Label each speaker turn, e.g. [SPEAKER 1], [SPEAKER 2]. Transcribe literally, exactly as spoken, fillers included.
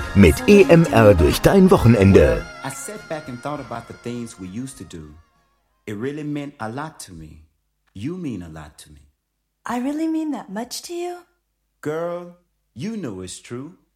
[SPEAKER 1] mit E M R durch dein Wochenende.
[SPEAKER 2] I sat back and thought about the things we used to do. It really meant a lot to me. You mean a lot to me.
[SPEAKER 3] I really mean that much to you?
[SPEAKER 2] Girl, you know it's true.